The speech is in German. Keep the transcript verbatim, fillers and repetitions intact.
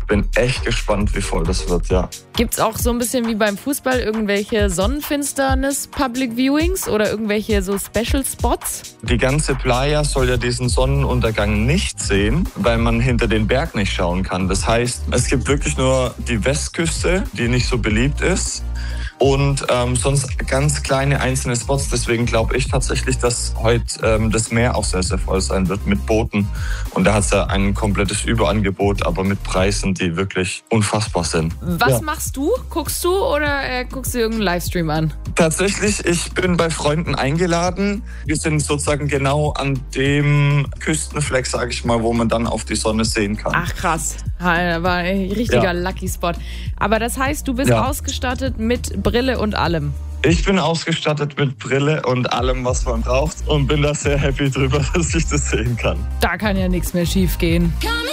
bin echt gespannt, wie voll das wird, ja. Gibt's auch so ein bisschen wie beim Fußball irgendwelche Sonnenfinsternis-Public-Viewings oder irgendwelche so Special-Spots? Die ganze Playa soll ja diesen Sonnenuntergang nicht sehen, weil man hinter den Berg nicht schauen kann. Das heißt, es gibt wirklich nur die Westküste, die nicht so beliebt ist. Und ähm, sonst ganz kleine einzelne Spots. Deswegen glaube ich tatsächlich, dass heute ähm, das Meer auch sehr, sehr voll sein wird mit Booten. Und da hat es ja ein komplettes Überangebot, aber mit Preisen, die wirklich unfassbar sind. Was ja. machst du? Guckst du oder äh, guckst du irgendeinen Livestream an? Tatsächlich, ich bin bei Freunden eingeladen. Wir sind sozusagen genau an dem Küstenfleck, sage ich mal, wo man dann auf die Sonne sehen kann. Ach krass, war ein richtiger ja. Lucky Spot. Aber das heißt, du bist ja. ausgestattet mit Brille und allem? Ich bin ausgestattet mit Brille und allem, was man braucht und bin da sehr happy drüber, dass ich das sehen kann. Da kann ja nichts mehr schief gehen.